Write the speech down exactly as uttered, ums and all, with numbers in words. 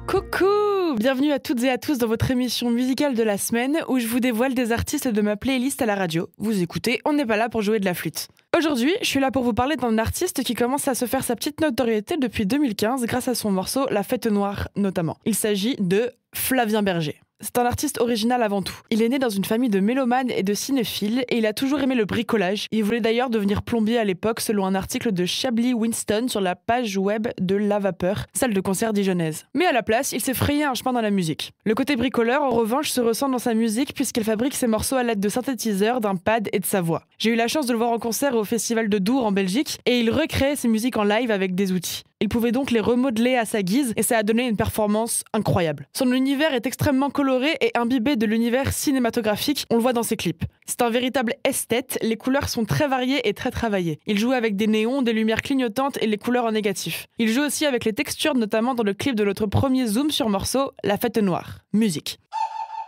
Coucou! Bienvenue à toutes et à tous dans votre émission musicale de la semaine où je vous dévoile des artistes de ma playlist à la radio. Vous écoutez, on n'est pas là pour jouer de la flûte. Aujourd'hui, je suis là pour vous parler d'un artiste qui commence à se faire sa petite notoriété depuis deux mille quinze grâce à son morceau La Fête Noire notamment. Il s'agit de Flavien Berger. C'est un artiste original avant tout. Il est né dans une famille de mélomanes et de cinéphiles et il a toujours aimé le bricolage. Il voulait d'ailleurs devenir plombier à l'époque selon un article de Chablis Winston sur la page web de La Vapeur, salle de concert dijonnaise. Mais à la place, il s'est frayé un chemin dans la musique. Le côté bricoleur, en revanche, se ressent dans sa musique puisqu'il fabrique ses morceaux à l'aide de synthétiseurs, d'un pad et de sa voix. J'ai eu la chance de le voir en concert au Festival de Dour en Belgique et il recréait ses musiques en live avec des outils. Il pouvait donc les remodeler à sa guise et ça a donné une performance incroyable. Son univers est extrêmement coloré et imbibé de l'univers cinématographique, on le voit dans ses clips. C'est un véritable esthète, les couleurs sont très variées et très travaillées. Il joue avec des néons, des lumières clignotantes et les couleurs en négatif. Il joue aussi avec les textures, notamment dans le clip de notre premier zoom sur morceau, La Fête Noire. Musique.